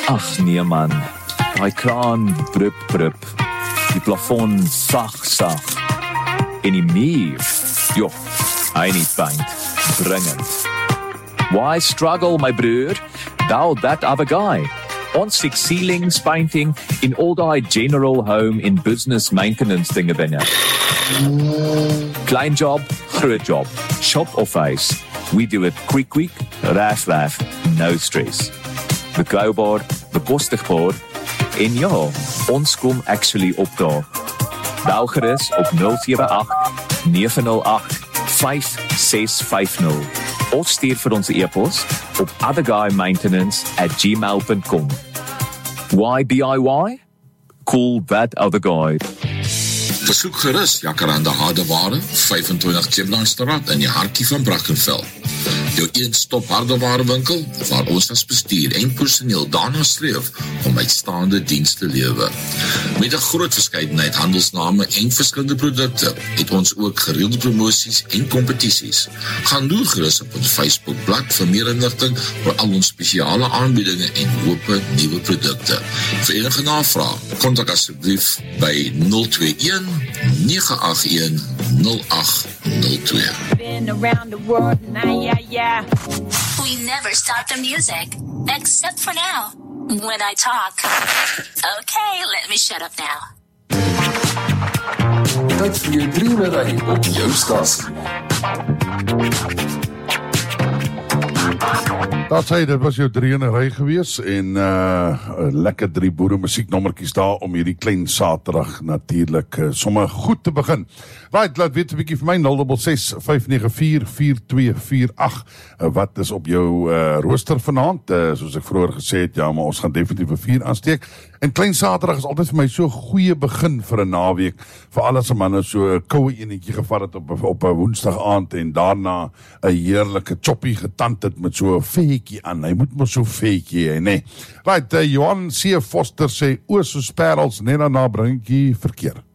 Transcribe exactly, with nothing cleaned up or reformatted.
Ach nee man, die kraan brup brup, die plafon sag sag, en die muur, joh, hy nie paint, dringend. Why struggle my broer, thou that other guy? Ons six ceilings painting in all die general home in business maintenance dinge dinge. Klein job, groot job, shop of huis. We do it quick quick, raf raf, no stress. Betrouwbaar, bekostigbaar, en ja, ons kom actually op daar. Bel gerus op nul sewe agt nege nul agt vyf ses vyf nul of stuur vir ons e-pos op otherguymaintenance at gmail dot com. Why D I Y? Call that other guy. Besoek gerus Jacaranda Hardeware, vyfentwintig Chiplandstraat in die hartjie van Brackenfell. Jou een-stop hardewarewinkel waar ons as bestuur en personeel daarna streef om uitstaande diens te lewe. Met 'n groot verskeidenheid handelsname en verskillende produkte het ons ook gereelde promosies en kompetisies. Gaan doen gerus op ons Facebookblad vir meer inligting oor al ons spesiale aanbiedinge en hoope nuwe produkte. Vir enige navraag, kontak asseblief by nul twee een nege agt een nul agt nul twee. Been around the world, nah, yeah, yeah. We never stop the music, except for now, when I talk. Okay, let me shut up now. Tyd vir jou drieënery op jou stasie. Dat sê, dit was jou drieënery gewees en uh, lekker drie boere musieknommertjies daar om hierdie klein Saterdag natuurlik uh, sommer goed te begin. Right, laat weet 'n bietjie vir my nul ses ses vyf nege vier vier twee vier agt. Uh, wat is op jou uh, rooster vanaand? Uh, soos ek vroeër gesê het, ja, maar ons gaan definitief 'n vuur aansteek. En klein Saterdag is altyd vir my so 'n goeie begin vir 'n naweek, veral as 'n man nou so 'n koue enetjie gevat het op op 'n Woensdag aand en daarna 'n heerlike choppie getand het met so 'n vetjie aan. Hy moet mos so vetjie hê, nee. Right, uh, Johan C. Foster sê oos soos parels net daarna bringetjie verkeer.